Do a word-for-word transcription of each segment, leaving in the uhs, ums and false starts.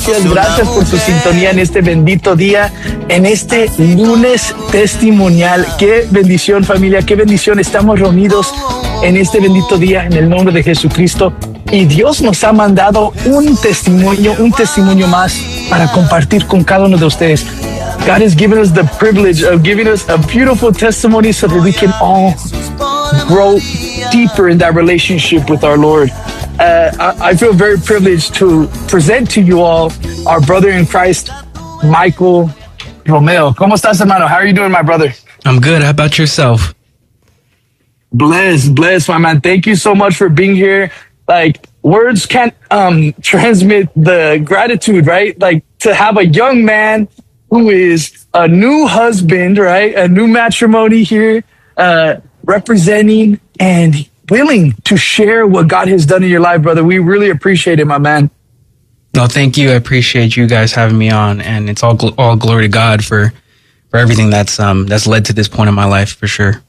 Muchas gracias por su sintonía en este bendito día, en este lunes testimonial. Qué bendición, familia, qué bendición. Estamos reunidos en este bendito día en el nombre de Jesucristo. Y Dios nos ha mandado un testimonio, un testimonio más para compartir con cada uno de ustedes. God has given us the privilege of giving us a beautiful testimony so that we can all grow deeper in that relationship with our Lord. Uh, I, I feel very privileged to present to you all our brother in Christ, Michael Romeo. ¿Cómo estás, hermano? How are you doing, my brother? I'm good. How about yourself? Blessed, blessed, my man. Thank you so much for being here. Like, words can't um, transmit the gratitude, right? Like, to have a young man who is a new husband, right? A new matrimony here, uh, representing and willing to share what God has done in your life, brother. We really appreciate it, my man. No, thank you. I appreciate you guys having me on, and it's all gl- all glory to God for for everything that's um that's led to this point in my life, for sure.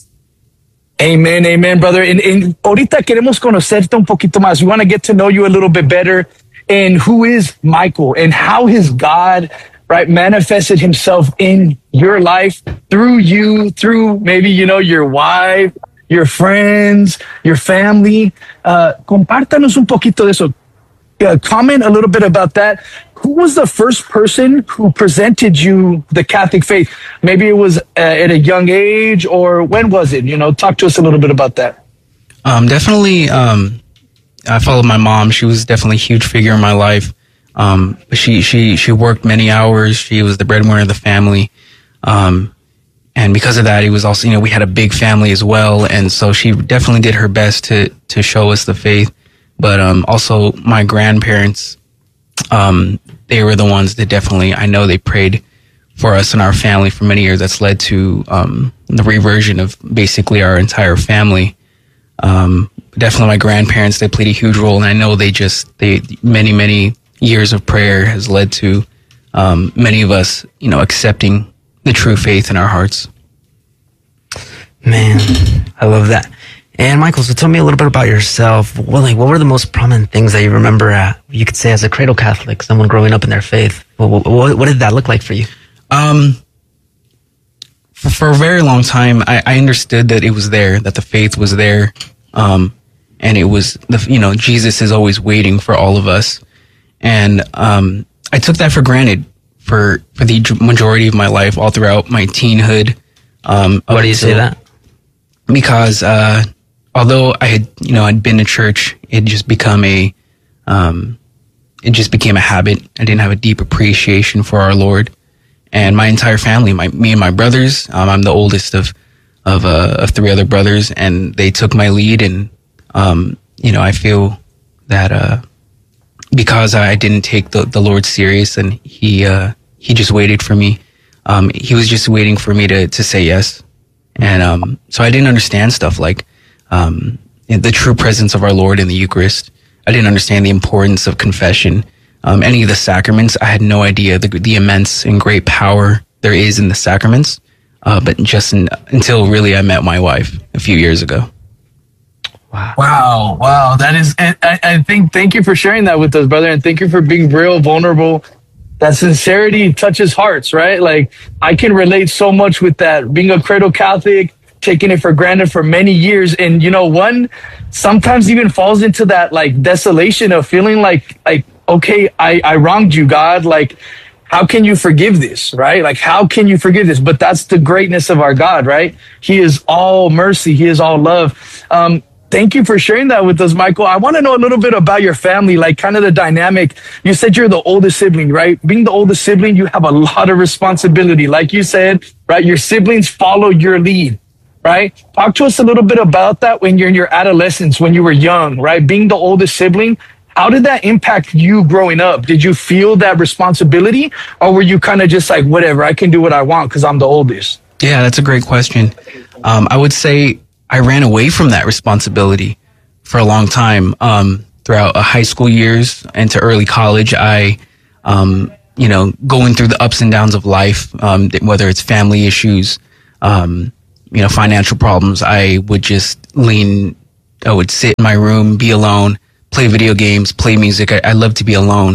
Amen, amen, brother. And, and ahorita queremos conocerte un poquito más. We want to get to know you a little bit better, and who is Michael, and how has God, right, manifested himself in your life through you, through maybe, you know, your wife, your friends, your family. Uh, compártanos un poquito de eso. Uh, comment a little bit about that. Who was the first person who presented you the Catholic faith? Maybe it was uh, at a young age, or when was it? You know, talk to us a little bit about that. Um, definitely, um, I followed my mom. She was definitely a huge figure in my life. Um, she, she, she worked many hours. She was the breadwinner of the family. Um, and because of that, it was also, you know, we had a big family as well. And so she definitely did her best to, to show us the faith. But, um, also my grandparents, um, they were the ones that definitely, I know they prayed for us and our family for many years. That's led to, um, the reversion of basically our entire family. Um, definitely my grandparents, they played a huge role. And I know they just, they, many, many years of prayer has led to, um, many of us, you know, accepting the true faith in our hearts. Man, I love that. And Michael, so tell me a little bit about yourself. What, like, what were the most prominent things that you remember, uh, you could say, as a cradle Catholic, someone growing up in their faith? What, what, what did that look like for you? Um, for, for a very long time, I, I understood that it was there, that the faith was there. Um, and it was, the, you know, Jesus is always waiting for all of us. And um, I took that for granted for, for the majority of my life, all throughout my teenhood. Um, Why do you say that? Because uh, although I had, you know, I'd been to church, it just become a, um, it just became a habit. I didn't have a deep appreciation for our Lord, and my entire family, my me and my brothers. Um, I'm the oldest of of uh, of three other brothers, and they took my lead. And um, you know, I feel that uh, because I didn't take the the Lord serious, and he uh, he just waited for me. Um, he was just waiting for me to to say yes. And um, so I didn't understand stuff like um, the true presence of our Lord in the Eucharist. I didn't understand the importance of confession. Um, any of the sacraments, I had no idea the, the immense and great power there is in the sacraments. Uh, but just in, until really I met my wife a few years ago. Wow. Wow. Wow. That is, and I, I think, thank you for sharing that with us, brother. And thank you for being real vulnerable. That sincerity touches hearts, right? Like, I can relate so much with that. Being a cradle Catholic, taking it for granted for many years. And, you know, one sometimes even falls into that, like, desolation of feeling like, like, okay, I, I wronged you, God. Like, how can you forgive this, right? Like, how can you forgive this? But that's the greatness of our God, right? He is all mercy. He is all love. Um, Thank you for sharing that with us, Michael. I want to know a little bit about your family, like kind of the dynamic. You said you're the oldest sibling, right? Being the oldest sibling, you have a lot of responsibility. Like you said, right? Your siblings follow your lead, right? Talk to us a little bit about that when you're in your adolescence, when you were young, right? Being the oldest sibling, how did that impact you growing up? Did you feel that responsibility, or were you kind of just like, whatever, I can do what I want because I'm the oldest? Yeah, that's a great question. Um, I would say I ran away from that responsibility for a long time. Um, throughout uh, high school years into early college, I, um, you know, going through the ups and downs of life, um, whether it's family issues, um, you know, financial problems, I would just lean, I would sit in my room, be alone, play video games, play music. I, I love to be alone.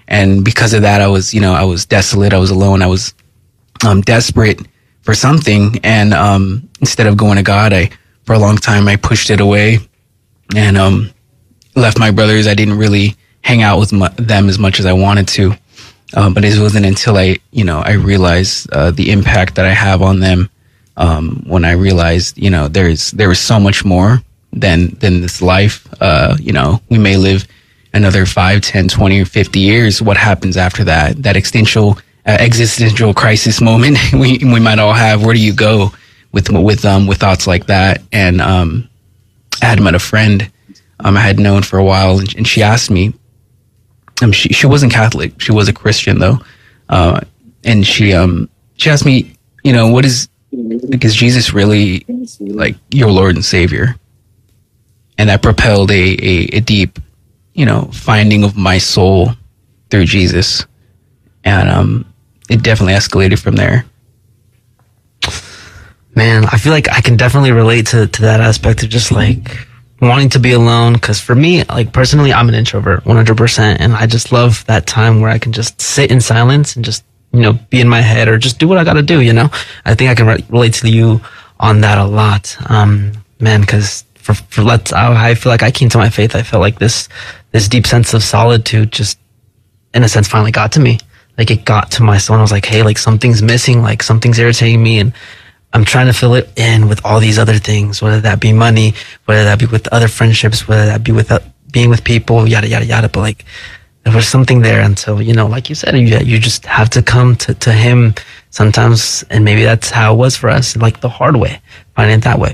And because of that, I was, you know, I was desolate. I was alone. I was um, desperate for something. And um, instead of going to God, I, for a long time, I pushed it away and um, left my brothers. I didn't really hang out with mu- them as much as I wanted to. Um, but it wasn't until I, you know, I realized uh, the impact that I have on them. Um, when I realized, you know, there's there is so much more than than this life. Uh, you know, we may live another five, ten, twenty, or fifty years. What happens after that? That existential uh, existential crisis moment we we might all have. Where do you go with with um with thoughts like that? And um, I had met a friend um I had known for a while, and, and she asked me. Um, she she wasn't Catholic. She was a Christian though, uh, and she um she asked me, you know, what is like, is Jesus really like your Lord and Savior? And that propelled a, a, a deep, you know, finding of my soul through Jesus. And um, it definitely escalated from there. Man, I feel like I can definitely relate to, to that aspect of just like wanting to be alone. Because for me, like personally, I'm an introvert one hundred percent. And I just love that time where I can just sit in silence and just, you know, be in my head or just do what I got to do, you know? I think I can re- relate to you on that a lot. Um, man, because for, for let's, I, I feel like I came to my faith. I felt like this, this deep sense of solitude just, in a sense, finally got to me. Like it got to my soul. And I was like, hey, like something's missing, like something's irritating me. And I'm trying to fill it in with all these other things, whether that be money, whether that be with other friendships, whether that be with uh, being with people, yada, yada, yada. But like, there was something there until, you know, like you said, you, you just have to come to, to him sometimes. And maybe that's how it was for us, like the hard way, finding it that way.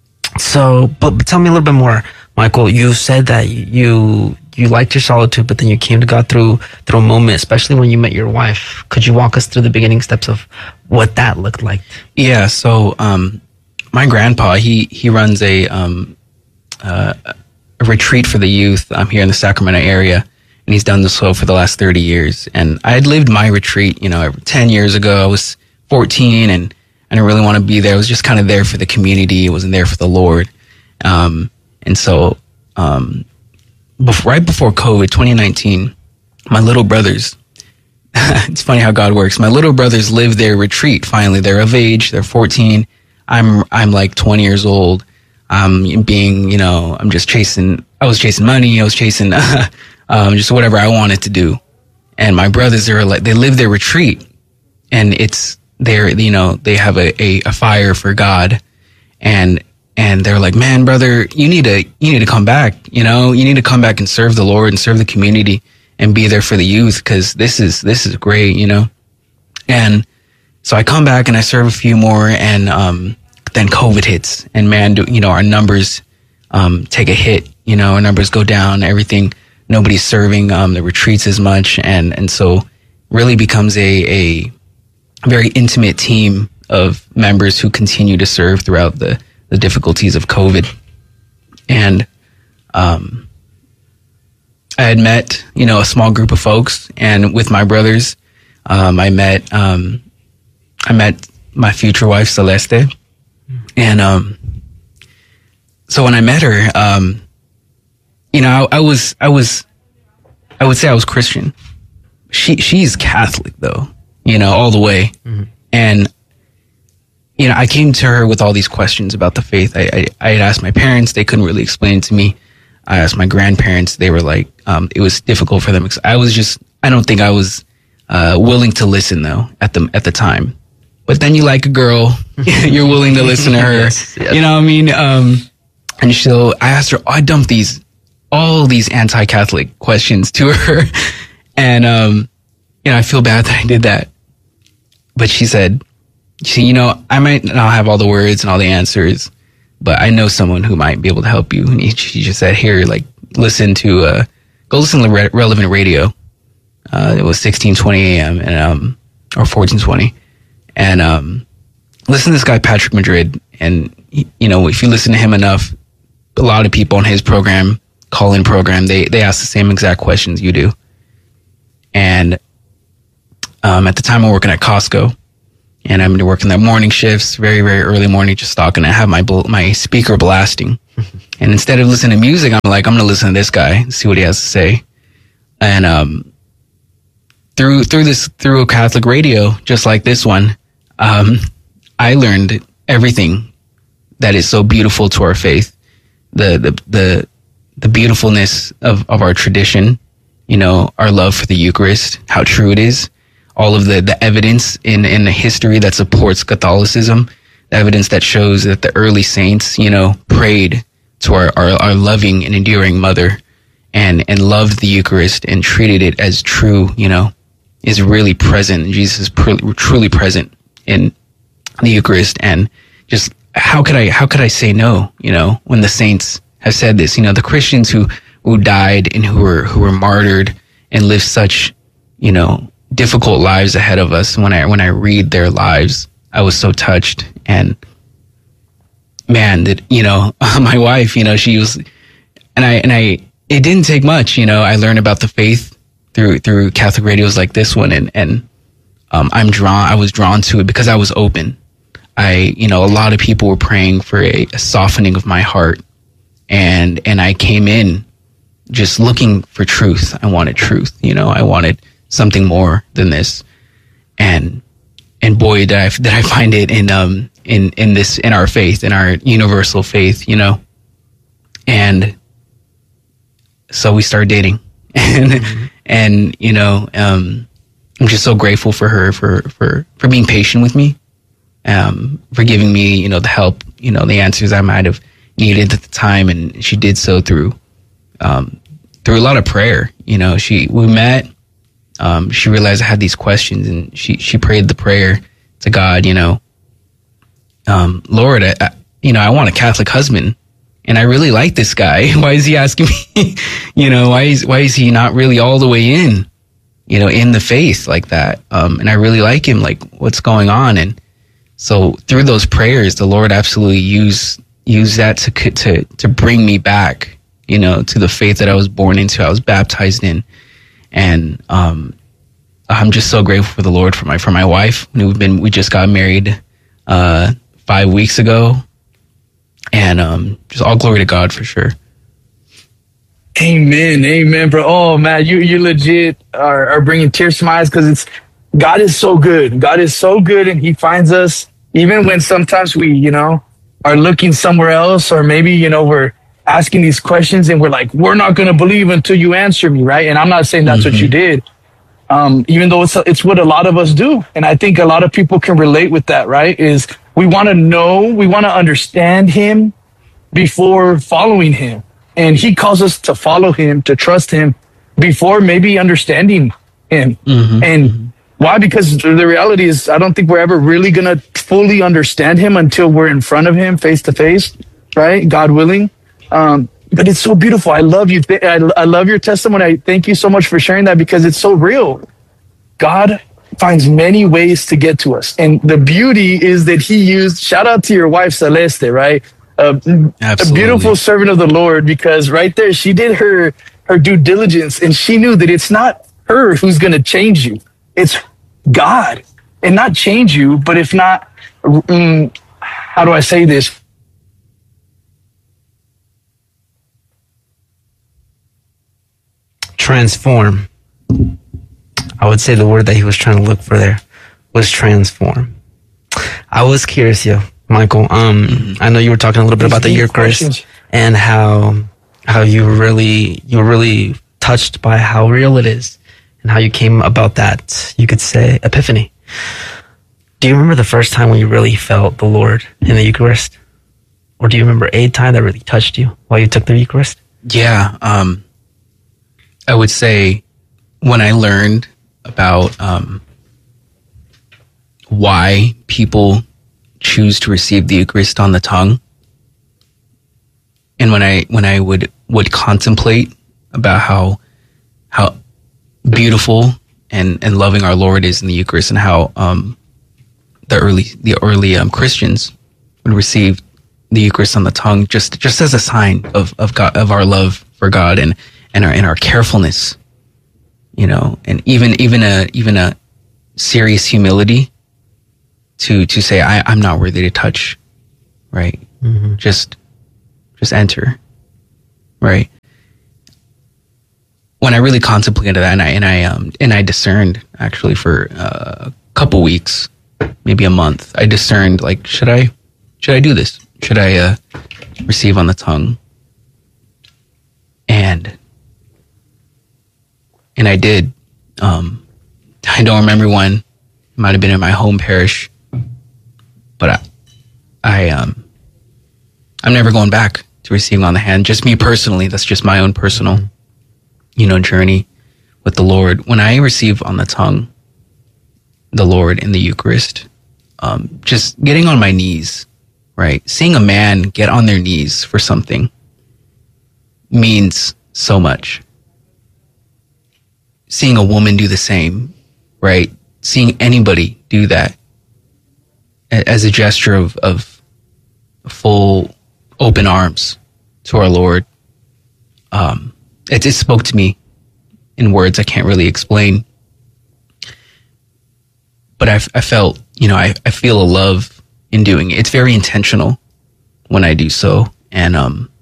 So, but, but tell me a little bit more, Michael. You said that you, you liked your solitude, but then you came to God through, through a moment, especially when you met your wife. Could you walk us through the beginning steps of what that looked like? Yeah. So, um, my grandpa, he, he runs a, um, uh, a retreat for the youth, um, here in the Sacramento area. And he's done this so for the last thirty years. And I had lived my retreat, you know, ten years ago. I was fourteen and I didn't really want to be there. I was just kind of there for the community. I wasn't there for the Lord. Um, and so, um, before, right before COVID, twenty nineteen, my little brothers, it's funny how God works. My little brothers lived their retreat. Finally, they're of age. They're fourteen. I'm, I'm like twenty years old. I'm being, you know, I'm just chasing, I was chasing money. I was chasing, um, just whatever I wanted to do. And my brothers are like, they live their retreat and it's, they're, you know, they have a, a, a fire for God. And, and they're like, man, brother, you need to, you need to come back. You know, you need to come back and serve the Lord and serve the community and be there for the youth. Cause this is, this is great, you know? And so I come back and I serve a few more and, um, then COVID hits and man, do, you know, our numbers, um, take a hit, you know, our numbers go down, everything, nobody's serving, um, the retreats as much. And, and so really becomes a, a very intimate team of members who continue to serve throughout the, the difficulties of COVID. And, um, I had met, you know, a small group of folks and with my brothers, um, I met, um, I met my future wife, Celeste. And, um, so when I met her, um, you know, I, I was, I was, I would say I was Christian. She, she's Catholic though, you know, all the way. Mm-hmm. And, you know, I came to her with all these questions about the faith. I, I, I had asked my parents, they couldn't really explain it to me. I asked my grandparents, they were like, um, it was difficult for them. I was just, I don't think I was, uh, willing to listen though at the, at the time. But then you like a girl, you're willing to listen to her. Yes, yes. You know what I mean? Um, and so I asked her, oh, I dumped these, all these anti-Catholic questions to her. And, um, you know, I feel bad that I did that. But she said, she, you know, I might not have all the words and all the answers, but I know someone who might be able to help you. And he, she just said, here, like, listen to, uh, go listen to Re- Relevant Radio. Uh, it was sixteen twenty a.m. and, um, or fourteen twenty. And, um, listen to this guy, Patrick Madrid. And, he, you know, if you listen to him enough, a lot of people on his program, call-in program, they, they ask the same exact questions you do. And, um, at the time I'm working at Costco and I'm working the morning shifts, very, very early morning, just talking. I have my, my speaker blasting. And instead of listening to music, I'm like, I'm going to listen to this guy and see what he has to say. And, um, through through this through a Catholic radio, just like this one, um, I learned everything that is so beautiful to our faith, the the the, the beautifulness of, of our tradition, you know, our love for the Eucharist, how true it is, all of the, the evidence in, in the history that supports Catholicism, the evidence that shows that the early saints, you know, prayed to our, our, our loving and endearing mother and, and loved the Eucharist and treated it as true, you know, is really present. Jesus is pr- truly present in the Eucharist. And just how could I, how could I say no, you know, when the saints have said this, you know, the Christians who, who died and who were, who were martyred and lived such, you know, difficult lives ahead of us. When I, when I read their lives, I was so touched. And man, that, you know, my wife, you know, she was, and I, and I, it didn't take much, you know, I learned about the faith through, through Catholic radios like this one. And, and, um, I'm drawn, I was drawn to it because I was open. I, you know, a lot of people were praying for a, a softening of my heart. And, and I came in just looking for truth. I wanted truth, you know, I wanted something more than this. And, and boy, did I, did I find it in, um, in, in this, in our faith, in our universal faith, you know, and so we started dating and, mm-hmm. and, you know, um, I'm just so grateful for her, for, for, for being patient with me, um, for giving me, you know, the help, you know, the answers I might have needed at the time. And she did so through, um, through a lot of prayer. You know, she, we met, um, she realized I had these questions and she, she prayed the prayer to God, you know, um, Lord, I, I, you know, I want a Catholic husband and I really like this guy. Why is he asking me, you know, why is, why is he not really all the way in, you know, in the faith like that? Um, and I really like him, like what's going on. And so through those prayers, the Lord absolutely used, used that to, to, to bring me back, you know, to the faith that I was born into, I was baptized in. And, um, I'm just so grateful for the Lord, for my, for my wife. We've been, we just got married, uh, five weeks ago. And, um, just all glory to God for sure. Amen. Amen, bro. Oh man, you, you legit are, are bringing tears to my eyes because it's, God is so good. God is so good. And he finds us even when sometimes we, you know, are looking somewhere else, or maybe, you know, we're asking these questions and we're like, we're not going to believe until you answer me. Right. And I'm not saying that's mm-hmm. what you did. Um, even though it's, it's what a lot of us do. And I think a lot of people can relate with that, right? Is we want to know, we want to understand him before following him. And he calls us to follow him, to trust him before maybe understanding him. Mm-hmm. And why? Because the reality is, I don't think we're ever really going to fully understand him until we're in front of him face to face, right? God willing. Um, but it's so beautiful. I love you. Th- I, I love your testimony. I thank you so much for sharing that because it's so real. God finds many ways to get to us. And the beauty is that he used, shout out to your wife, Celeste, right? Uh, a beautiful servant of the Lord, because right there, she did her, her due diligence and she knew that it's not her who's going to change you. It's God, and not change you, but if not, um, how do I say this? Transform. I would say the word that he was trying to look for there was transform. I was curious, yeah, Michael. Um, mm-hmm. I know you were talking a little bit These about the Eucharist questions. And how how you really you were really touched by how real it is and how you came about that, you could say, epiphany. Do you remember the first time when you really felt the Lord in the Eucharist? Or do you remember a time that really touched you while you took the Eucharist? Yeah, um, I would say when I learned about um, why people choose to receive the Eucharist on the tongue, and when I when I would would contemplate about how how beautiful and, and loving our Lord is in the Eucharist, and how um, the early the early um, Christians would receive the Eucharist on the tongue just just as a sign of of God, of our love for God and and our and our carefulness, you know, and even even a even a serious humility to to say I, I'm not worthy to touch, right? Mm-hmm. Just just enter, right? when I really contemplated that, and I and I um and I discerned actually for uh, a couple weeks, maybe a month, I discerned like, should I should I do this? Should I uh, receive on the tongue? And and I did. Um, I don't remember when. It might have been in my home parish, but I, I um, I'm never going back to receiving on the hand. Just me personally. That's just my own personal, you know, journey with the Lord. When I receive on the tongue, the Lord in the Eucharist, um, just getting on my knees, right? Seeing a man get on their knees for something means so much. Seeing a woman do the same, right? Seeing anybody do that as a gesture of, of full open arms to our Lord. Um, it, it spoke to me in words I can't really explain. But I, I felt, you know, I, I feel a love in doing it. It's very intentional when I do so. And, um,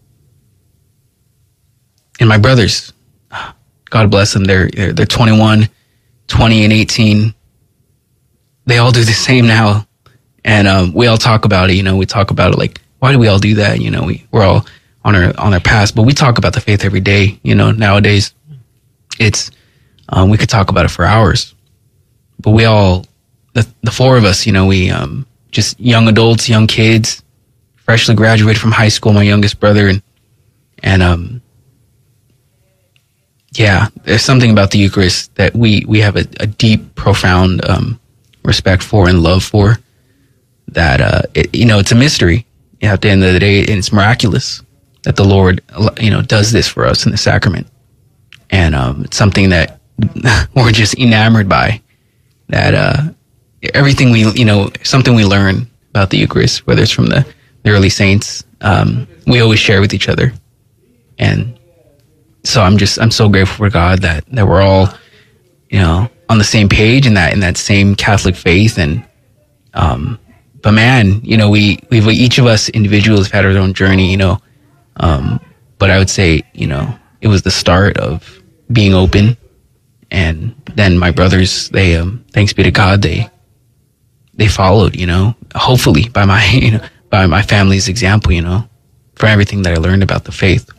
and my brothers, God bless them. They're, they're, they're twenty-one, twenty and eighteen. They all do the same now. And, um, we all talk about it. You know, we talk about it like, why do we all do that? You know, we, we're all on our, on our past, but we talk about the faith every day. You know, nowadays it's, um, we could talk about it for hours, but we all, the, the four of us, you know, we, um, just young adults, young kids, freshly graduated from high school, my youngest brother. And, and, um, yeah, there's something about the Eucharist that we, we have a, a deep, profound, um, respect for and love for that, uh, it, you know, it's a mystery at the end of the day, and it's miraculous that the Lord, you know, does this for us in the sacrament. And, um, it's something that we're just enamored by, that, uh, everything we, you know, something we learn about the Eucharist, whether it's from the, the early saints, um, we always share with each other. And so I'm just, I'm so grateful for God that, that we're all, you know, on the same page in that, in that same Catholic faith. And, um, but man, you know, we, we've, each of us individuals have had our own journey, you know, um, but I would say, you know, it was the start of being open. And then my brothers, they, um, thanks be to God, they, they followed, you know, hopefully by my, you know, by my family's example, you know, for everything that I learned about the faith.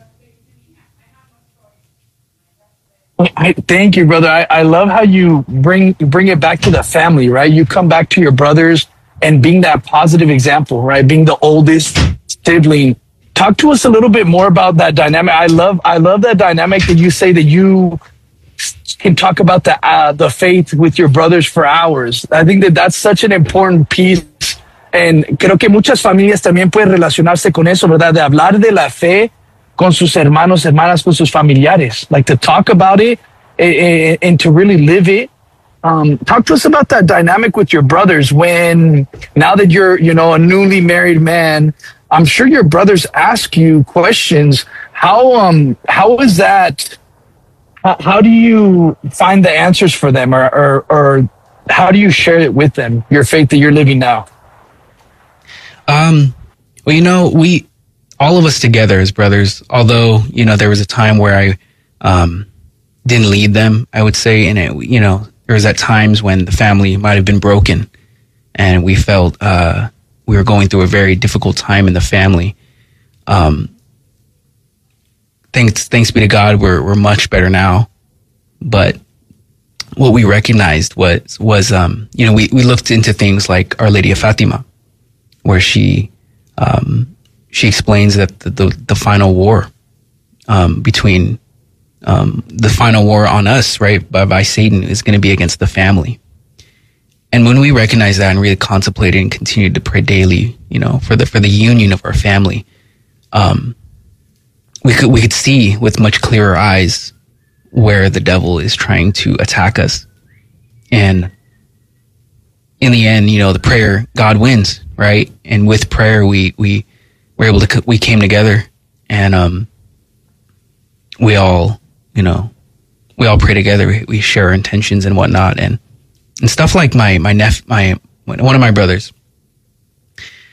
I thank you, brother. I, I love how you bring bring it back to the family, right? You come back to your brothers and being that positive example, right? Being the oldest sibling. Talk to us a little bit more about that dynamic. I love I love that dynamic that you say that you can talk about the uh, the faith with your brothers for hours. I think that that's such an important piece. And creo que muchas familias también pueden relacionarse con eso, ¿verdad? De hablar de la fe con sus hermanos, hermanas, con sus familiares, like to talk about it and, and to really live it. Um, talk to us about that dynamic with your brothers when, now that you're, you know, a newly married man, I'm sure your brothers ask you questions. How, um, how is that? How, how do you find the answers for them, or, or, or how do you share it with them, your faith that you're living now? Um, well, you know, we, all of us together as brothers, although, you know, there was a time where I, um, didn't lead them, I would say. And it, you know, there was at times when the family might have been broken and we felt, uh, we were going through a very difficult time in the family. Um, thanks, thanks be to God, we're, we're much better now. But what we recognized was, was, um, you know, we, we looked into things like Our Lady of Fatima, where she, um, she explains that the, the, the final war, um, between, um, the final war on us, right, by, by Satan is going to be against the family. And when we recognize that and really contemplate it and continue to pray daily, you know, for the, for the union of our family, um, we could, we could see with much clearer eyes where the devil is trying to attack us. And in the end, you know, the prayer, God wins, right? And with prayer, we, we, we're able to, we came together and, um, we all, you know, we all pray together. We, we share our intentions and whatnot. And, and stuff like my, my nephew, my, one of my brothers,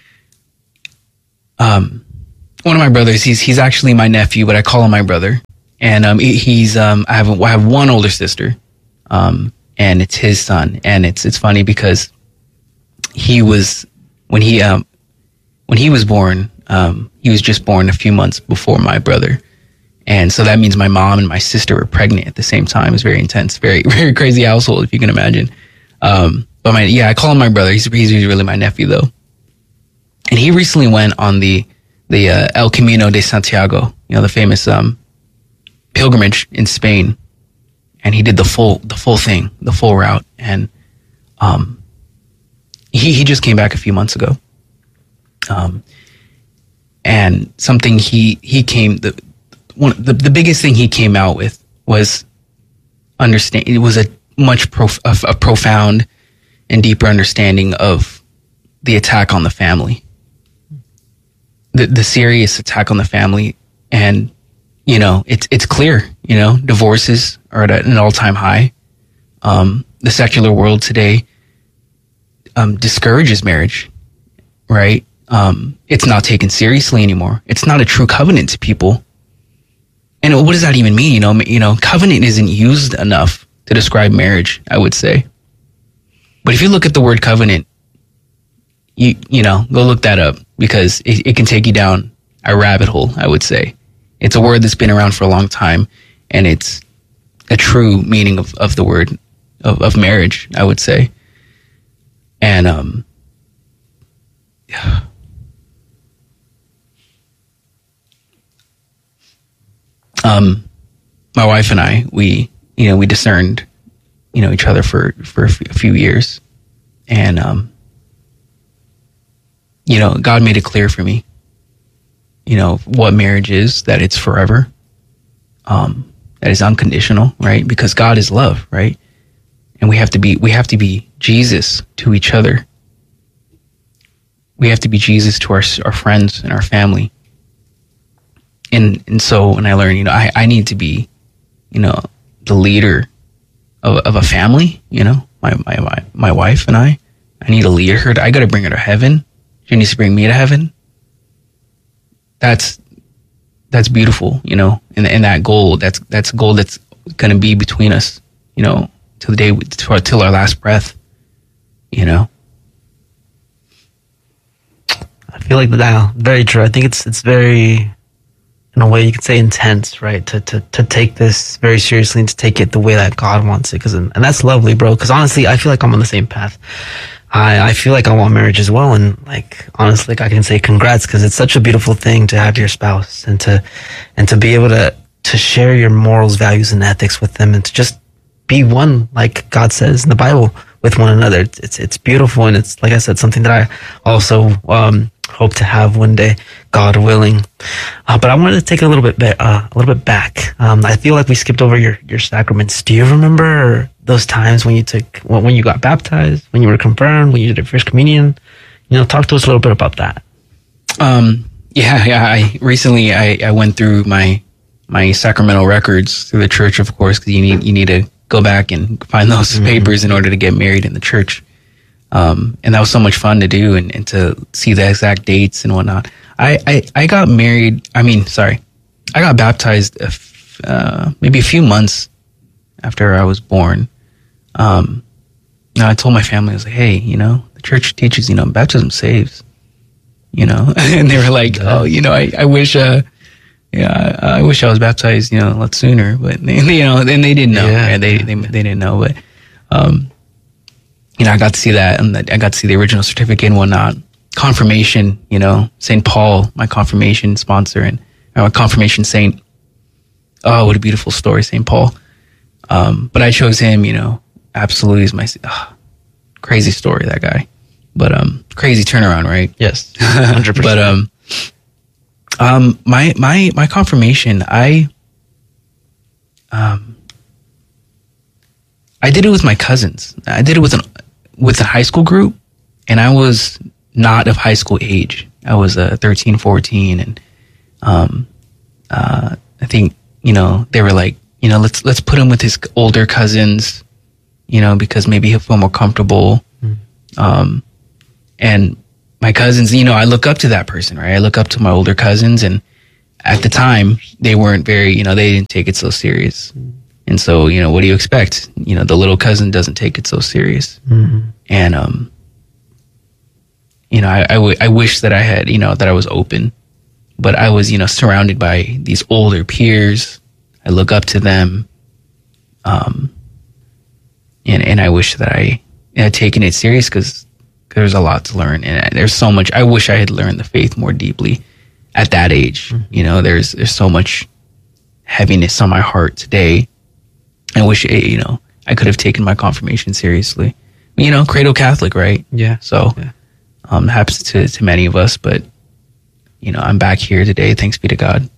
um, one of my brothers, he's, he's actually my nephew, but I call him my brother. and um, he, he's um, I have a, I have one older sister, um, and it's his son, and it's it's funny because he was when he um when he was born, um, he was just born a few months before my brother, and so that means my mom and my sister were pregnant at the same time. It was very intense, very very crazy household, if you can imagine. Um, but my yeah, I call him my brother. He's he's really my nephew though, and he recently went on the the uh, El Camino de Santiago, you know, the famous um, pilgrimage in Spain, and he did the full the full thing, the full route, and um, he he just came back a few months ago, um, and something he he came the one the, the biggest thing he came out with was understand. It was a much prof, a, a profound and deeper understanding of the attack on the family. The, the serious attack on the family, and you know it's it's clear. You know, divorces are at an all-time high. Um, the secular world today um, discourages marriage, right? Um, it's not taken seriously anymore. It's not a true covenant to people. And what does that even mean? You know, you know, covenant isn't used enough to describe marriage, I would say. But if you look at the word covenant, you you know, go look that up, because it, it can take you down a rabbit hole, I would say. It's a word that's been around for a long time, and it's a true meaning of, of the word of, of marriage, I would say. And um yeah. Um my wife and I, we you know, we discerned, you know, each other for, for a few years. And um you know, God made it clear for me, you know, what marriage is, that it's forever, um, that is unconditional, right? Because God is love, right? And we have to be, we have to be Jesus to each other. We have to be Jesus to our our friends and our family. And and so when I learned, you know, I, I need to be, you know, the leader of of a family, you know, my my my, my wife and I, I need to lead her. I got to bring her to heaven. She needs to bring me to heaven. That's that's beautiful, you know. And and that goal, that's that's a goal that's going to be between us, you know, till the day till, till our last breath, you know. I feel like that very true. I think it's it's very, in a way you could say, intense, right? To to to take this very seriously and to take it the way that God wants it, because and, and that's lovely, bro. Because honestly, I feel like I'm on the same path. I, I feel like I want marriage as well. And like, honestly, like I can say congrats, because it's such a beautiful thing to have your spouse and to, and to be able to, to share your morals, values, and ethics with them, and to just be one, like God says in the Bible, with one another. It's, it's, it's beautiful. And it's, like I said, something that I also, um, hope to have one day, God willing. Uh, but I wanted to take it a little bit, ba- uh, a little bit back. Um, I feel like we skipped over your, your sacraments. Do you remember those times when you took, when you got baptized, when you were confirmed, when you did your first communion? You know, talk to us a little bit about that. Um, yeah, yeah. I recently, I, I went through my, my sacramental records through the church, of course, because you need, you need to go back and find those mm-hmm. papers in order to get married in the church. Um, and that was so much fun to do, and, and to see the exact dates and whatnot. I, I, I got married, I mean, sorry, I got baptized a f- uh, maybe a few months after I was born. Um, you know, I told my family, I was like, hey, you know, the church teaches, you know, baptism saves, you know, and they were like, oh, you know, I, I wish, uh, yeah, I, I wish I was baptized, you know, a lot sooner, but they, you know, and they didn't know, yeah, right? they, they, they didn't know, but, um, you know, I got to see that, and I got to see the original certificate and whatnot. Confirmation, you know, Saint Paul, my confirmation sponsor, and my confirmation saint. Oh, what a beautiful story, Saint Paul. Um, but I chose him, you know, absolutely is my, oh, crazy story, that guy. But, um, crazy turnaround, right? Yes. one hundred percent. But, um, um, my, my, my confirmation, I, um, I did it with my cousins. I did it with an, with a high school group, and I was not of high school age. I was uh, thirteen, fourteen, and um, uh, I think, you know, they were like, you know, let's let's put him with his older cousins, you know, because maybe he'll feel more comfortable. Mm. Um, and my cousins, you know, I look up to that person, right? I look up to my older cousins, and at the time, they weren't very, you know, they didn't take it so serious. And so, you know, what do you expect? You know, the little cousin doesn't take it so serious. Mm-hmm. And, um, you know, I, I, w- I wish that I had, you know, that I was open, but I was, you know, surrounded by these older peers. I look up to them. Um, and, and I wish that I had taken it serious, because there's a lot to learn. And there's so much. I wish I had learned the faith more deeply at that age. Mm-hmm. You know, there's, there's so much heaviness on my heart today. I wish, it, you know, I could have taken my confirmation seriously. You know, cradle Catholic, right? Yeah. So, yeah. um, happens to, to many of us, but, you know, I'm back here today. Thanks be to God.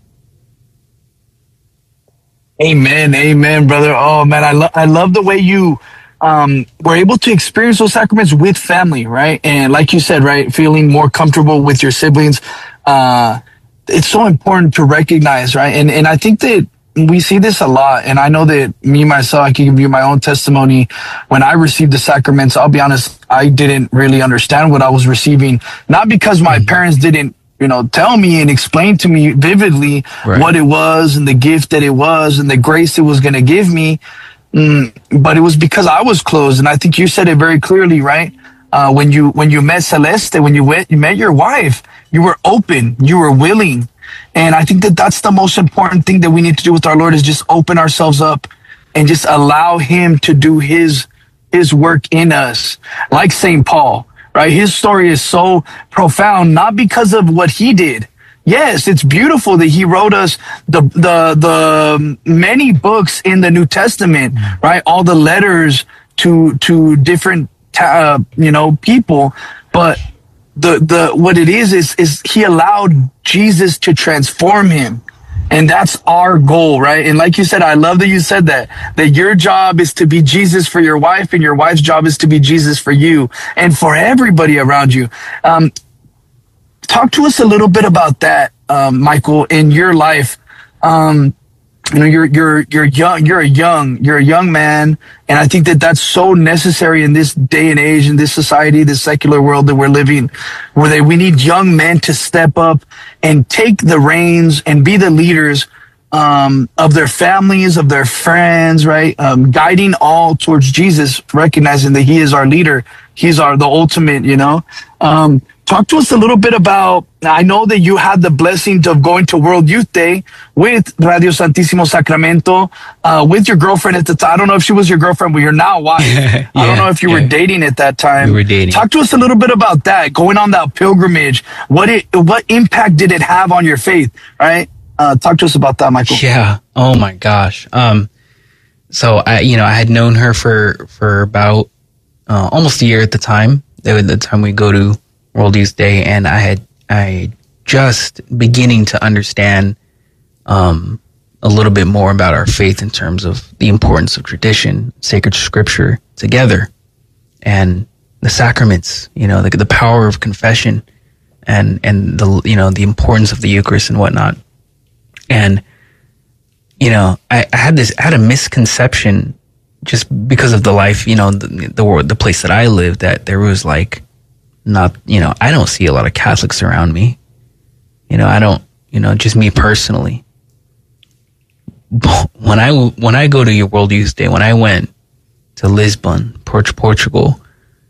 Amen. Amen, brother. Oh man, I love, I love the way you, um, were able to experience those sacraments with family, right? And like you said, right, feeling more comfortable with your siblings. Uh, it's so important to recognize, right? And, and I think that we see this a lot. And I know that me, myself, I can give you my own testimony. When I received the sacraments, I'll be honest, I didn't really understand what I was receiving. Not because my parents didn't, you know, tell me and explain to me vividly right. what it was and the gift that it was and the grace it was going to give me. Mm, but it was because I was closed. And I think you said it very clearly, right? Uh, when you, when you met Celeste, when you went, you met your wife, you were open, you were willing. And I think that that's the most important thing that we need to do with our Lord, is just open ourselves up and just allow him to do his, his work in us. Like Saint Paul, right? His story is so profound, not because of what he did. Yes, it's beautiful that he wrote us the, the, the many books in the New Testament, right? All the letters to, to different, uh, you know, people, but The, the, what it is, is, is he allowed Jesus to transform him. And that's our goal, right? And like you said, I love that you said that, that your job is to be Jesus for your wife, and your wife's job is to be Jesus for you and for everybody around you. Um, talk to us a little bit about that, um, Michael, in your life. Um, you know, you're, you're, you're young, you're a young, you're a young man. And I think that that's so necessary in this day and age, in this society, this secular world that we're living, where they, we need young men to step up and take the reins and be the leaders, um, of their families, of their friends, right? Um, guiding all towards Jesus, recognizing that he is our leader. He's our, the ultimate, you know, um, talk to us a little bit about, I know that you had the blessing of going to World Youth Day with Radio Santissimo Sacramento, uh, with your girlfriend at the time. I don't know if she was your girlfriend, but you're now wife. yeah, I don't know if you yeah. were dating at that time. We were dating. Talk to us a little bit about that, going on that pilgrimage. What it, what impact did it have on your faith, right? Uh, talk to us about that, Michael. Yeah. Oh my gosh. Um, so I, you know, I had known her for, for about, uh, almost a year at the time. At the time we go to World Youth Day, and I had I just beginning to understand um, a little bit more about our faith in terms of the importance of tradition, sacred scripture together, and the sacraments. You know, the the power of confession, and and the you know the importance of the Eucharist and whatnot. And you know, I, I had this I had a misconception just because of the life, you know, the the, the place that I lived, that there was like. Not, you know, I don't see a lot of Catholics around me. You know, I don't, you know, just me personally. When I, when I go to your World Youth Day, when I went to Lisbon, Portugal,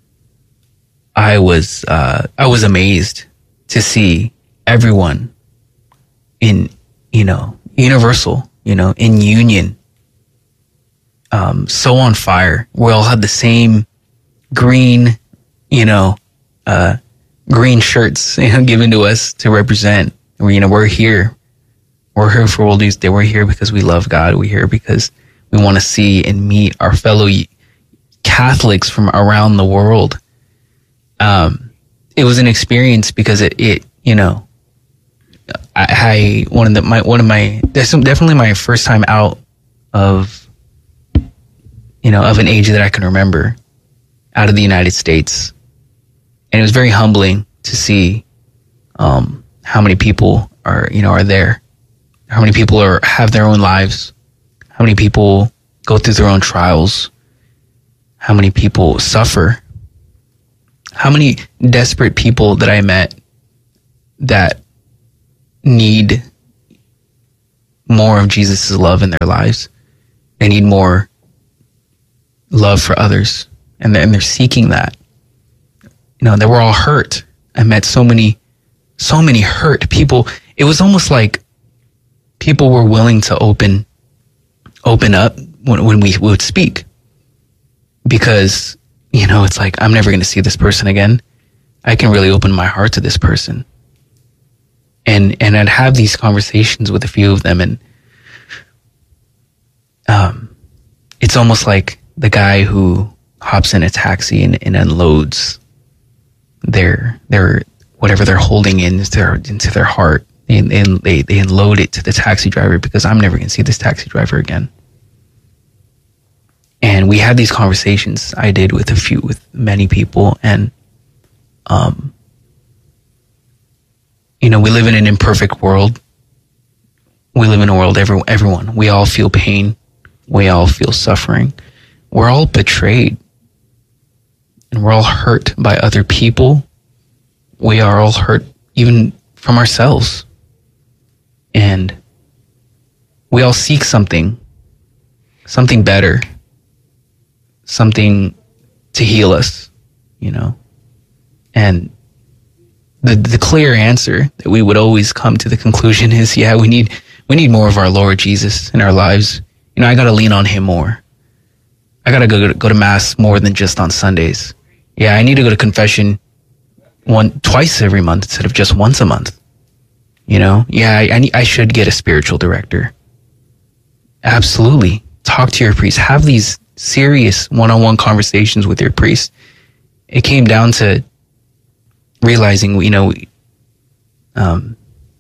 I was, uh, I was amazed to see everyone in, you know, universal, you know, in union, um, so on fire. We all had the same green, you know, Uh, green shirts, you know, given to us to represent. We, you know, we're here. We're here for World Youth Day. We're here because we love God. We're here because we want to see and meet our fellow Catholics from around the world. Um, it was an experience because it, it you know, I, I one of the my one of my that's definitely my first time out of, you know, of an age that I can remember, out of the United States. And it was very humbling to see um, how many people are, you know, are there, how many people are have their own lives, how many people go through their own trials, how many people suffer, how many desperate people that I met that need more of Jesus' love in their lives. They need more love for others, and they're, and they're seeking that. You know, they were all hurt. I met so many, so many hurt people. It was almost like people were willing to open, open up when, when we would speak, because, you know, it's like, I'm never going to see this person again. I can really open my heart to this person. And, and I'd have these conversations with a few of them, and, um, it's almost like the guy who hops in a taxi and, and unloads their, their, whatever they're holding in into their, into their heart, and, and they, they unload it to the taxi driver, because I'm never going to see this taxi driver again. And we had these conversations I did with a few, with many people. And, um, you know, we live in an imperfect world. We live in a world, every, everyone, we all feel pain. We all feel suffering. We're all betrayed. And we're all hurt by other people. We are all hurt even from ourselves. And we all seek something, something better, something to heal us, you know. And the the clear answer that we would always come to the conclusion is, yeah, we need we need more of our Lord Jesus in our lives. You know, I got to lean on him more. I got to go go to mass more than just on Sundays. Yeah, I need to go to confession one twice every month instead of just once a month. You know, yeah, I I, need, I should get a spiritual director. Absolutely. Talk to your priest. Have these serious one-on-one conversations with your priest. It came down to realizing, you know, um,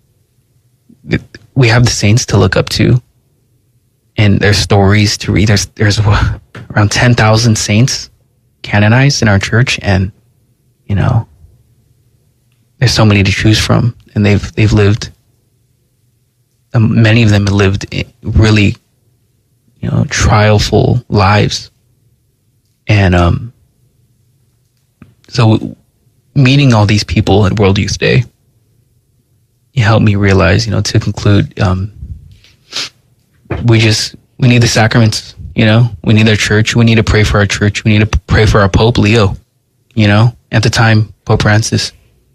we have the saints to look up to, and there's stories to read. There's there's around ten thousand saints canonized in our church, and you know, there's so many to choose from, and they've they've lived. Um, many of them have lived really, you know, trialful lives, and um, so meeting all these people at World Youth Day, it helped me realize, you know, to conclude, um, we just we need the sacraments. You know, we need our church. We need to pray for our church. We need to pray for our Pope Leo. You know, at the time, Pope Francis,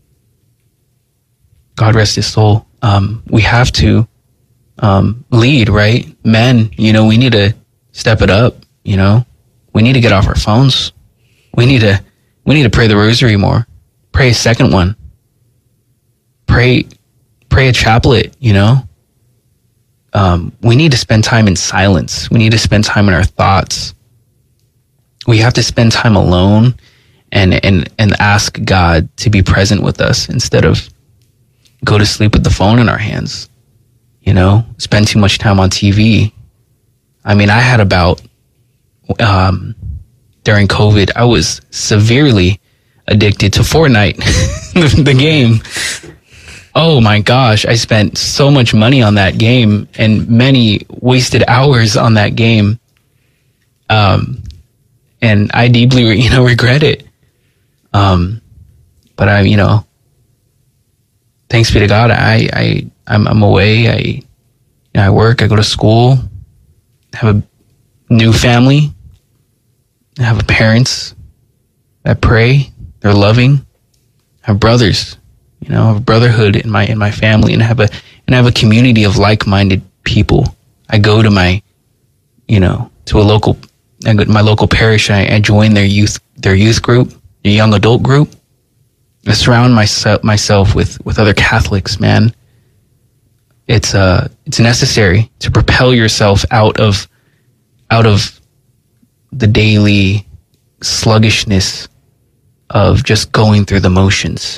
God rest his soul. Um, we have to um, lead, right? Men, you know, we need to step it up. You know, we need to get off our phones. We need to we need to pray the rosary more. Pray a second one. Pray, pray a chaplet. You know. Um, we need to spend time in silence. We need to spend time in our thoughts. We have to spend time alone and, and, and ask God to be present with us instead of go to sleep with the phone in our hands, you know, spend too much time on T V. I mean, I had about, um, during COVID, I was severely addicted to Fortnite, the, the game. Oh my gosh, I spent so much money on that game and many wasted hours on that game. Um, and I deeply, you know, regret it. Um, but I, you know, thanks be to God, I, I, I'm, I'm away. I, you know, I work, I go to school, have a new family, I have parents that pray, they're loving, I have brothers. You know, I have a brotherhood in my in my family, and I have a and I have a community of like-minded people. I go to my, you know, to a local, I go to my local parish. I, I join their youth their youth group, their young adult group. I surround myself myself with with other Catholics. Man, it's uh it's necessary to propel yourself out of out of the daily sluggishness of just going through the motions.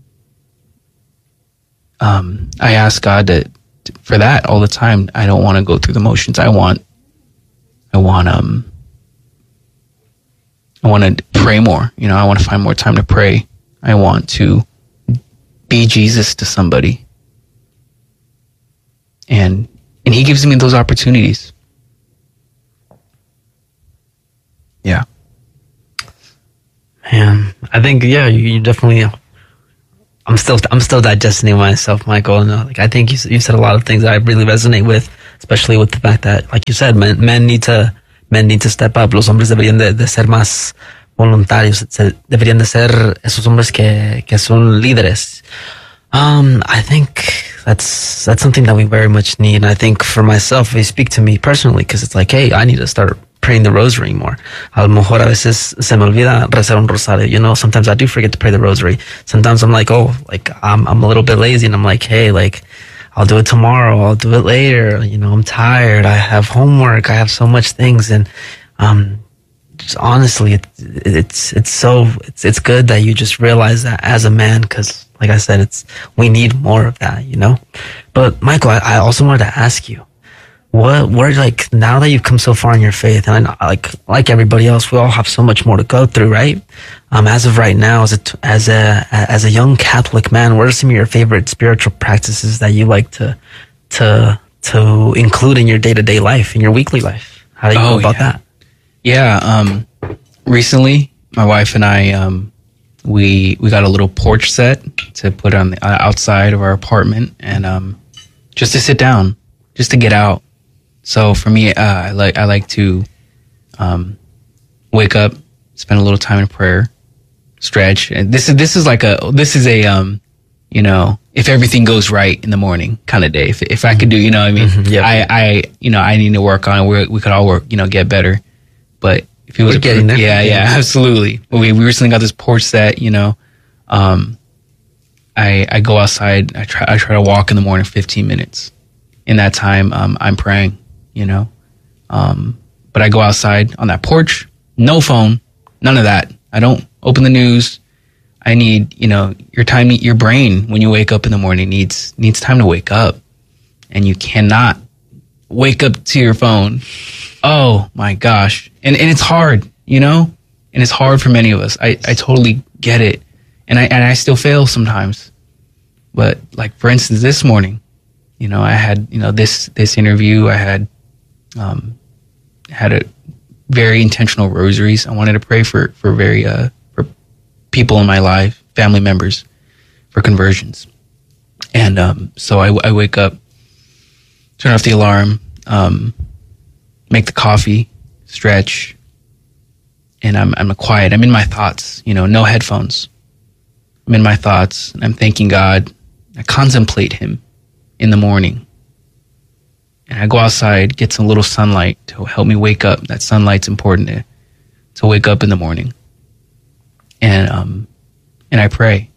Um, I ask God to, for that all the time. I don't want to go through the motions. I want, I want, um, I want to pray more. You know, I want to find more time to pray. I want to be Jesus to somebody. And, and he gives me those opportunities. Yeah. Man, I think, yeah, you, you definitely, I'm still I'm still digesting it myself, Michael. And uh, like I think you you said a lot of things that I really resonate with. especially with the fact that, like you said, men, men need to men need to step up. Los hombres deberían de, de ser más voluntarios. Se, deberían de ser esos hombres que, que son líderes. Um, I think that's that's something that we very much need. And I think for myself, they speak to me personally because it's like, hey, I need to start praying the rosary more. A lo mejor a veces se me olvida rezar un rosario. You know, sometimes I do forget to pray the rosary. Sometimes I'm like, oh, like I'm I'm a little bit lazy, and I'm like, hey, like I'll do it tomorrow. I'll do it later. You know, I'm tired. I have homework. I have so much things, and um, just honestly, it, it's it's so it's it's good that you just realize that as a man, because like I said, it's we need more of that, you know. But Michael, I, I also wanted to ask you, what where like now that you've come so far in your faith, and I know, like like everybody else, we all have so much more to go through, right? Um, as of right now, as a as a as a young Catholic man, what are some of your favorite spiritual practices that you like to to to include in your day to day life, in your weekly life? How do you oh, go about yeah. that? Yeah. Um, recently, my wife and I, um, we we got a little porch set to put on the uh, outside of our apartment, and um, just to sit down, just to get out. So for me, uh, I like I like to um, wake up, spend a little time in prayer, stretch. And this is this is like a this is a um, you know, if everything goes right in the morning kind of day. If if I could do, you know what I mean? Mm-hmm, yeah. I I you know I need to work on it. We we could all work, you know, get better. But if it was We're getting there. yeah, yeah, absolutely. We we recently got this porch set, you know. Um, I I go outside. I try I try to walk in the morning, fifteen minutes. In that time, um, I'm praying, you know. Um, but I go outside on that porch, no phone, none of that. I don't open the news. I need, you know, your time, your brain when you wake up in the morning needs needs time to wake up, and you cannot wake up to your phone. Oh my gosh. And and it's hard, you know? And it's hard for many of us. I, I totally get it. And I and I still fail sometimes. But like for instance this morning, you know, I had, you know, this this interview, I had um had a very intentional rosaries. I wanted to pray for for very uh for people in my life, family members, for conversions. And um so I I wake up, turn off the alarm, um make the coffee, stretch, and I'm I'm quiet. I'm in my thoughts, you know, no headphones. I'm in my thoughts, and I'm thanking God. I contemplate Him in the morning. And I go outside, get some little sunlight to help me wake up. That sunlight's important to, to wake up in the morning. And um and I pray.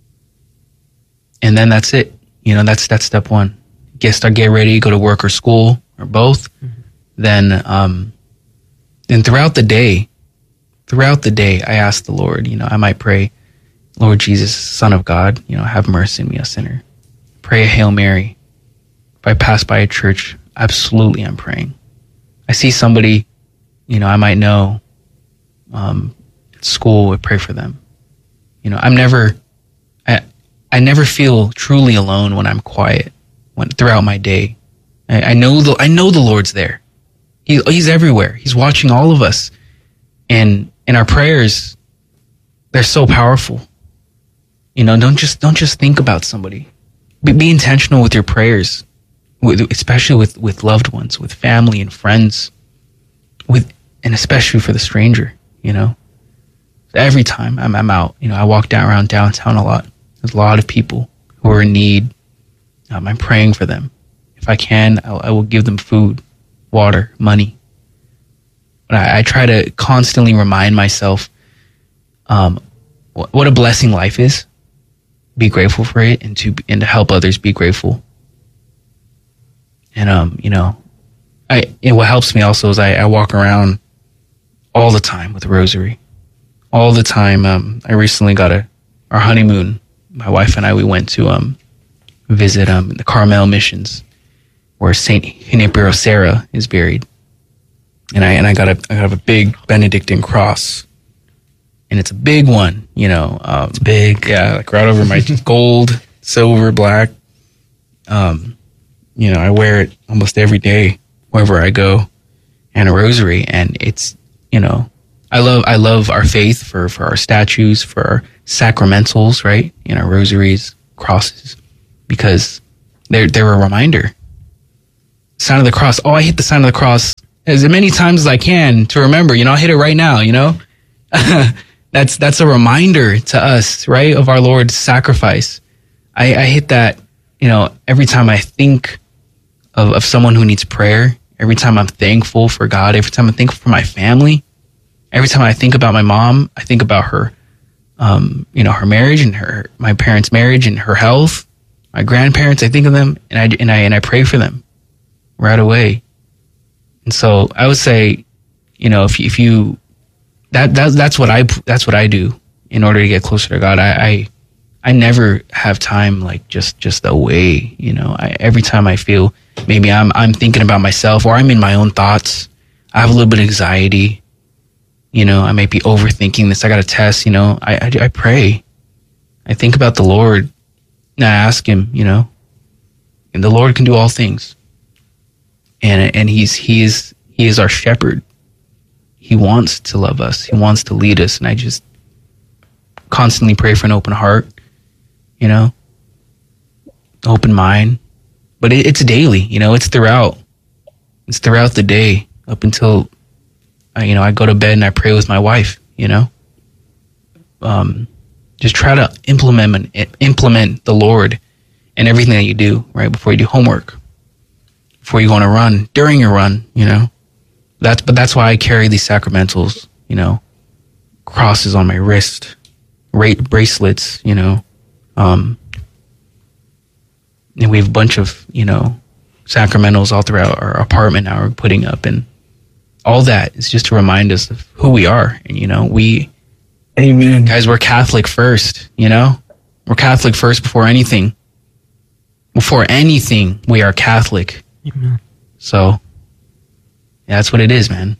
And then that's it. You know, that's that's step one. Get start get ready, go to work or school or both. Mm-hmm. Then, um, then throughout the day, throughout the day, I ask the Lord, you know, I might pray, Lord Jesus, Son of God, you know, have mercy on me, a sinner. Pray a Hail Mary. If I pass by a church, absolutely I'm praying. I see somebody, you know, I might know, um, at school, I pray for them. You know, I'm never, I, I never feel truly alone when I'm quiet, when throughout my day. I, I know the, I know the Lord's there. He, he's everywhere. He's watching all of us. And in our prayers, they're so powerful. You know, don't just don't just think about somebody. Be, be intentional with your prayers, with, especially with, with loved ones, with family and friends, with and especially for the stranger, you know. Every time I'm, I'm out, you know, I walk down around downtown a lot. There's a lot of people who are in need. Um, I'm praying for them. If I can, I'll, I will give them food, water, money. But I, I try to constantly remind myself um, what, what a blessing life is. Be grateful for it, and to and to help others be grateful. And um, you know, I and what helps me also is I, I walk around all the time with a rosary, all the time. Um, I recently got a our honeymoon. My wife and I we went to um visit um the Carmel missions, where Saint Junipero Serra is buried. And I and I got a I have a big Benedictine cross, and it's a big one, you know. Um, it's big, yeah, like right over my gold, silver, black. Um, you know, I wear it almost every day wherever I go, and a rosary. And it's, you know, I love I love our faith for for our statues, for our sacramentals, right? You know, rosaries, crosses, because they're they're a reminder. sign of the cross. Oh, I hit the sign of the cross as many times as I can to remember. You know, I'll hit it right now. You know, that's that's a reminder to us, right, of our Lord's sacrifice. I, I hit that, you know, every time I think of, of someone who needs prayer. Every time I'm thankful for God. Every time I'm thankful for my family. Every time I think about my mom, I think about her, um, you know, her marriage and her my parents' marriage and her health. My grandparents, I think of them and I and I and I pray for them right away. And so I would say, you know, if if you that that that's what I that's what I do in order to get closer to God. I I, I never have time like just just away. You know, I, every time I feel maybe I'm I'm thinking about myself or I'm in my own thoughts. I have a little bit of anxiety. You know, I might be overthinking this. I got a test. You know, I I, I pray. I think about the Lord. And I ask him, you know, and the Lord can do all things. And and he's he is he is our shepherd. He wants to love us. He wants to lead us. And I just constantly pray for an open heart, you know, open mind. But it, it's daily, you know, it's throughout. It's throughout the day up until, I, you know, I go to bed and I pray with my wife, you know. Um. Just try to implement implement the Lord in everything that you do, right? Before you do homework, before you go on a run, during your run, you know. That's but that's why I carry these sacramentals, you know, crosses on my wrist, rate bracelets, you know, um, and we have a bunch of, you know, sacramentals all throughout our apartment now we're putting up, and all that is just to remind us of who we are, and you know we. Amen. Guys, we're Catholic first, you know? We're Catholic first before anything. Before anything, we are Catholic. Amen. So, yeah, that's what it is, man.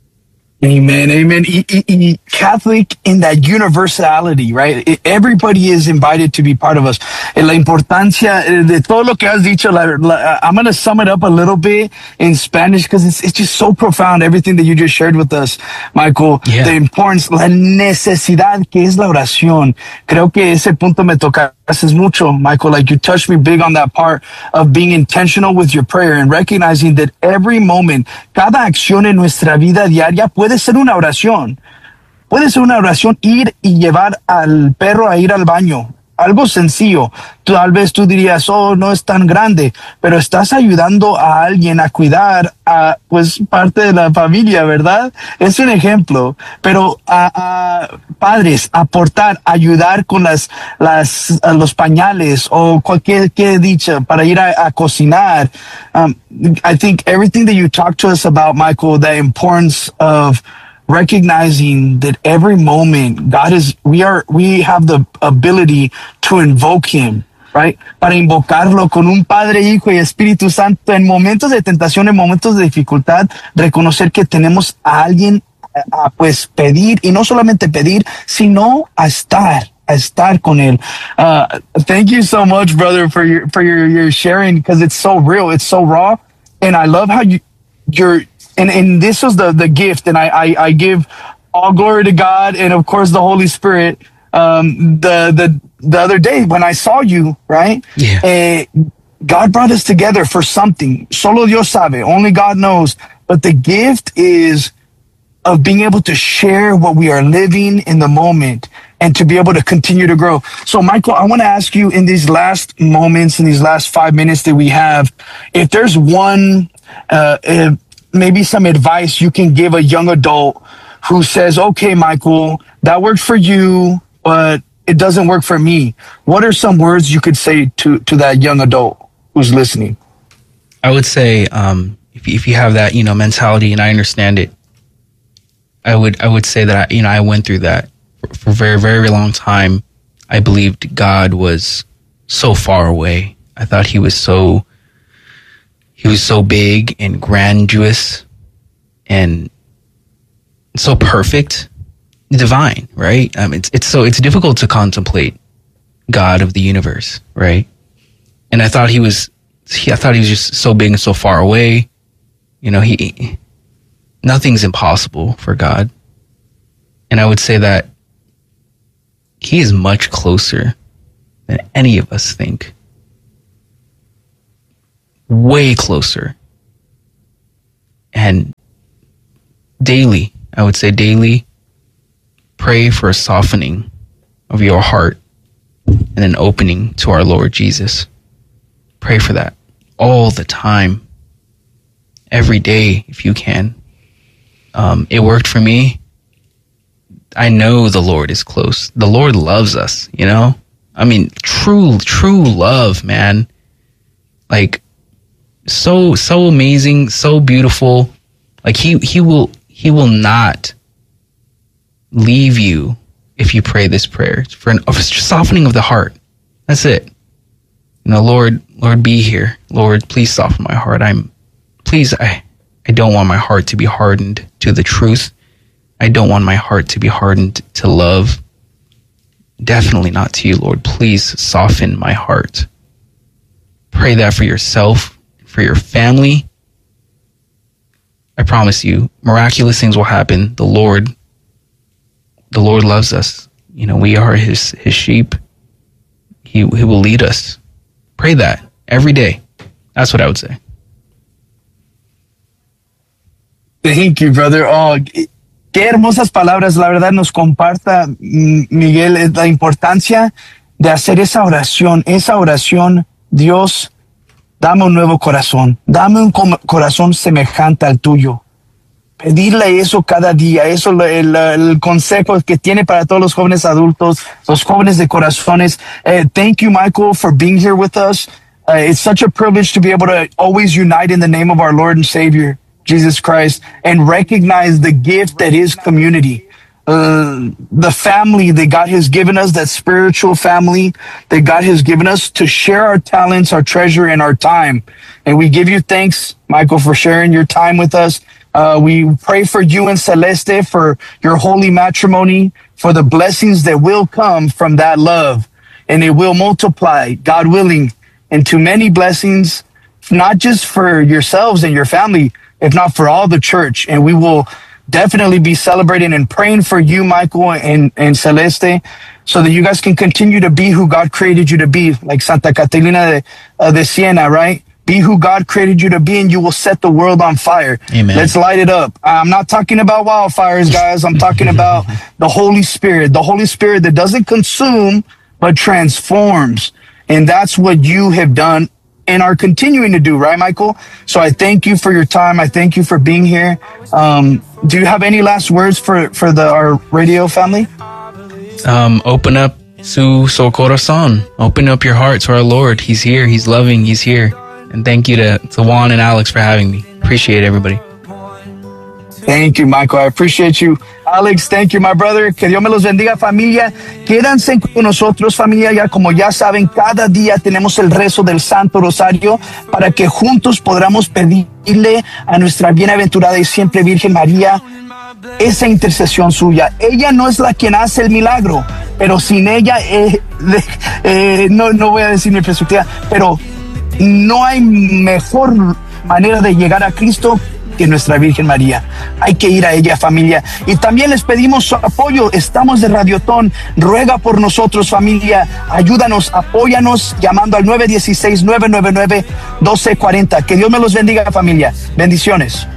Amen, amen. E- e- e- Catholic in that universality, right? E- Everybody is invited to be part of us. La importancia de todo lo que has dicho, la, la, I'm going to sum it up a little bit in Spanish because it's, it's just so profound, everything that you just shared with us, Michael. Yeah. The importance, la necesidad que es la oración. Creo que ese punto me toca haces mucho, Michael. Like you touched me big on that part of being intentional with your prayer and recognizing that every moment, cada acción en nuestra vida diaria puede ser una oración. Puede ser una oración ir y llevar al perro a ir al baño. Algo sencillo. Tal vez tú dirías, oh, no es tan grande, pero estás ayudando a alguien a cuidar a, pues, parte de la familia, ¿verdad? Es un ejemplo. Pero a, a padres, aportar, ayudar con las, las, los pañales o cualquier que dicha para ir a, a cocinar. Um, I think everything that you talked to us about, Michael, the importance of recognizing that every moment God is, we are, we have the ability to invoke him, right? Para invocarlo con un Padre, Hijo y Espíritu Santo en momentos de tentación, en momentos de dificultad, reconocer que tenemos a alguien a, a pues pedir, y no solamente pedir, sino a estar. A estar con él. Uh, thank you so much, brother, for your, for your, your sharing, because it's so real. It's so raw. And I love how you, you're, And and this was the, the gift, and I, I, I give all glory to God and of course the Holy Spirit. Um, the the the other day when I saw you, right? Yeah. Uh, God brought us together for something. Solo Dios sabe, only God knows. But the gift is of being able to share what we are living in the moment and to be able to continue to grow. So, Michael, I want to ask you in these last moments, in these last five minutes that we have, if there's one. Uh, if, maybe some advice you can give a young adult who says, okay, Michael, that worked for you, but it doesn't work for me. What are some words you could say to, to that young adult who's listening? I would say, um, if, if you have that, you know, mentality, and I understand it, I would, I would say that, I, you know, I went through that for, for a very, very long time. I believed God was so far away. I thought he was so, He was so big and grandiose and so perfect, divine, right? Um, it's it's so it's difficult to contemplate God of the universe, right? And I thought he was, he, I thought he was just so big and so far away. You know, he nothing's impossible for God, and I would say that he is much closer than any of us think. Way closer. And daily, I would say daily, pray for a softening of your heart and an opening to our Lord Jesus. Pray for that all the time, every day, if you can. Um, it worked for me. I know the Lord is close. The Lord loves us, you know? I mean, true, true love, man. Like, so, so amazing, so beautiful. Like, he, he will, he will not leave you if you pray this prayer for an for softening of the heart. That's it. You know, Lord, Lord, be here. Lord, please soften my heart. I'm, please, I, I don't want my heart to be hardened to the truth. I don't want my heart to be hardened to love. Definitely not to you, Lord. Please soften my heart. Pray that for yourself, for your family. I promise you, miraculous things will happen. The Lord, the Lord loves us. You know, we are his, his sheep. He, he will lead us. Pray that every day. That's what I would say. Thank you, brother. Oh, qué hermosas palabras, la verdad, nos comparta, Miguel, la importancia de hacer esa oración, esa oración. Dios, dame un nuevo corazón, dame un corazón semejante al tuyo. Pedirle eso cada día, eso el, el consejo que tiene para todos los jóvenes adultos, los jóvenes de corazones. Uh, thank you, Michael, for being here with us. Uh, it's such a privilege to be able to always unite in the name of our Lord and Savior, Jesus Christ, and recognize the gift that is community. Uh, the family that God has given us, that spiritual family that God has given us to share our talents, our treasure, and our time. And we give you thanks, Michael, for sharing your time with us. Uh, we pray for you and Celeste for your holy matrimony, for the blessings that will come from that love. And it will multiply, God willing, into many blessings, not just for yourselves and your family, if not for all the church. And we will definitely be celebrating and praying for you, Michael and, and Celeste, so that you guys can continue to be who God created you to be, like Santa Catalina de, uh, de Siena, right? Be who God created you to be, and you will set the world on fire. Amen. Let's light it up. I'm not talking about wildfires, guys. I'm talking about the Holy Spirit, the Holy Spirit that doesn't consume, but transforms. And that's what you have done and are continuing to do, right, Michael? So I thank you for your time. I thank you for being here. Um, do you have any last words for, for the our radio family? Um, open up su, su corazón. Open up your heart to our Lord. He's here. He's loving. He's here. And thank you to, to Juan and Alex for having me. Appreciate it, everybody. Thank you, Michael. I appreciate you. Alex, thank you, my brother. Que Dios me los bendiga, familia. Quédense con nosotros, familia. Ya como ya saben, cada día tenemos el rezo del Santo Rosario para que juntos podamos pedirle a nuestra bienaventurada y siempre Virgen María esa intercesión suya. Ella no es la quien hace el milagro, pero sin ella, eh, eh, no, no voy a decir mi perspectiva, pero no hay mejor manera de llegar a Cristo que nuestra Virgen María. Hay que ir a ella, familia. Y también les pedimos su apoyo. Estamos de Radiotón. Ruega por nosotros, familia. Ayúdanos, apóyanos llamando al nueve uno seis, nueve nueve nueve, uno dos cuatro cero. Que Dios me los bendiga, familia. Bendiciones.